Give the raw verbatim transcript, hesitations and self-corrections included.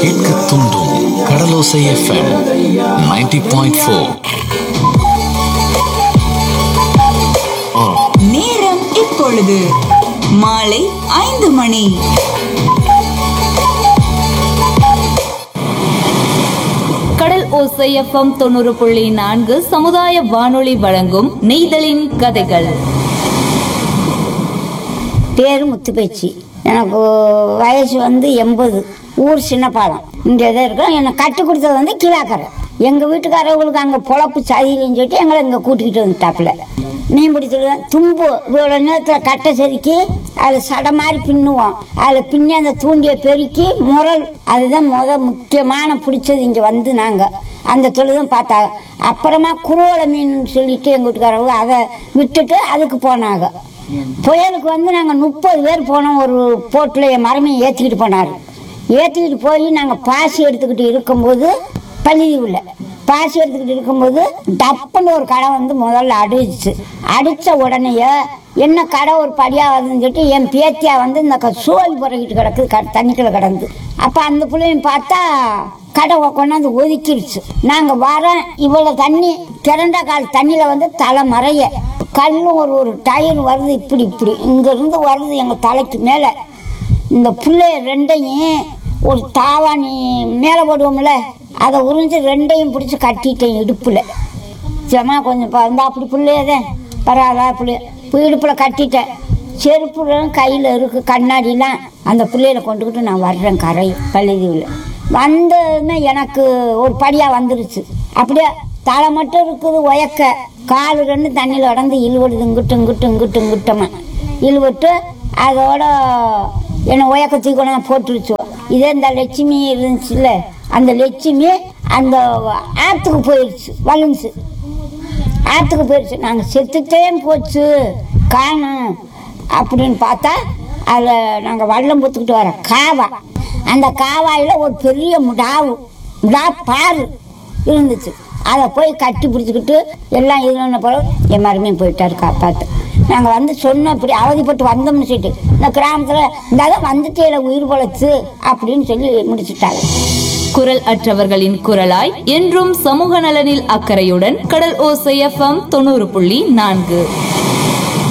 கேட்க தூண்டும் கடலோசை FM ninety point four. நேரம் இப்பொழுது மாலை ஐந்து மணி. கடல் ஓசை எஃப்எம் தொண்ணூறு புள்ளி நான்கு சமுதாய வானொலி வழங்கும் நெய்தலின் கதைகள். பேரு முத்துப்பேச்சி. எனக்கு வயசு வந்து எண்பது. ஊர் சின்னப்பாலம். இங்கே தான் இருக்கோம். என்னை கட்டி கொடுத்தது வந்து கீழாக்கரை. எங்கள் வீட்டுக்காரவங்களுக்கு அங்கே பொழப்பு சரியில்லைன்னு சொல்லிட்டு எங்களை இங்கே கூட்டிக்கிட்டு வந்துட்டாப்புல. மீன் பிடிச்சிடுவேன். தும்பு இவ்வளோ நேரத்தில் கட்டை செதுக்கி அதில் சடை மாதிரி பின்னுவோம். அதில் பின்னி அந்த தூண்டியை பெருக்கி முரல், அதுதான் முத முக்கியமான பிடிச்சது. இங்கே வந்து நாங்கள் அந்த தொழிலும் பார்த்தாங்க. அப்புறமா குரோல மீன் சொல்லிட்டு எங்கள் வீட்டுக்காரவங்க அதை விட்டுட்டு அதுக்கு போனாங்க. புயலுக்கு வந்து நாங்கள் முப்பது பேர் போனோம். ஒரு போட்டில் என் மரமையை ஏற்றிக்கிட்டு போனார். ஏற்றிக்கிட்டு போய் நாங்கள் பாசி எடுத்துக்கிட்டு இருக்கும்போது பள்ளியில் பாசி எடுத்துக்கிட்டு இருக்கும்போது டப்புன்னு ஒரு கடை வந்து முதல்ல அடிச்சு அடித்த உடனேயே என்ன கடை ஒரு படியாக வருதுன்னு சொல்லிட்டு என் பேத்தியா வந்து இந்த சோழி புறக்கிட்டு கிடக்குது க தண்ணிக்குள்ள கிடந்து. அப்போ அந்த பிள்ளையும் பார்த்தா கடை கொண்டாந்து ஒதுக்கிடுச்சு. நாங்கள் வரோம், இவ்வளோ தண்ணி திரண்ட கால் தண்ணியில் வந்து தலை மறைய கல்லும் ஒரு ஒரு டயர் வருது. இப்படி இப்படி இங்கேருந்து வருது எங்கள் தலைக்கு மேலே. இந்த பிள்ளைய ரெண்டையும் ஒரு தாவாணி மேலே போடுவோம்ல, அதை உறிஞ்சு ரெண்டையும் பிடிச்சி கட்டிட்டேன் இடுப்பில். சும்மா கொஞ்சம் வந்து அப்படி பிள்ளையதே பரவாயில்ல பிள்ளைய இப்போ இடுப்பில் கட்டிட்டேன். செருப்புலாம் கையில் இருக்குது, கண்ணாடிலாம். அந்த பிள்ளையில கொண்டுக்கிட்டு நான் வர்றேன் கரை பள்ளிதீவில். வந்ததுன்னா எனக்கு ஒரு படியாக வந்துருச்சு. அப்படியே தலை மட்டும் இருக்குது உயக்க, காலு ரெண்டு தண்ணியில் உடந்து இழுவடுது. இங்கிட்டு இங்கிட்டு இங்கிட்டு இங்கிட்டமா இழுவிட்டு அதோட என்னை உயக்கத்துக்கு கொண்டு போட்டுருச்சு. இதே இந்த லட்சுமி இருந்துச்சுல்ல, அந்த லட்சுமி அந்த ஆற்றுக்கு போயிடுச்சு, வலிஞ்சு ஆற்றுக்கு போயிடுச்சு. நாங்கள் செத்துட்டேன் போச்சு காணும் அப்படின்னு பார்த்தா அதில் நாங்கள் வல்லம் பொத்துக்கிட்டு வரோம் காவா. அந்த காவாயில் ஒரு பெரிய முடாவு முடா பாரு இருந்துச்சு. அதை போய் கட்டி பிடிச்சிக்கிட்டு எல்லாம் இது போல என் மருமையும் போயிட்டாரு காப்பாற்று. நாங்கள் வந்து சொன்னோம் இப்படி அவதிப்பட்டு வந்தோம்னு சொல்லிட்டு இந்த கிராமத்தில் இருந்தாலும் வந்துட்டு எனக்கு உயிர் பொழைச்சு அப்படின்னு சொல்லி முடிச்சுட்டாங்க. குரல் அற்றவர்களின் குரலாய் என்றும் சமூக நலனில் அக்கறையுடன் கடல் ஓசை எஃப்எம் தொண்ணூறு புள்ளி நான்கு.